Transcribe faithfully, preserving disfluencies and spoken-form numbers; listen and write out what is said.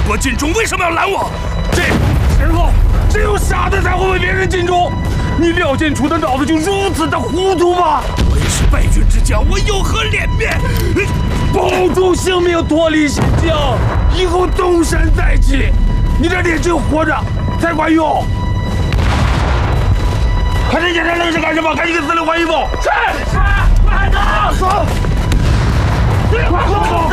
我尽忠，为什么要拦我？ 这时候只有傻子才会为别人尽忠。你廖建楚的脑子就如此的糊涂吗？ 我也是败军之将，我有何脸面？ 保住性命，脱离险境，以后东山再起。你这脸只有活着才管用。看这检查愣是干什么？赶紧给司令换衣服。是是，快走！走！快走！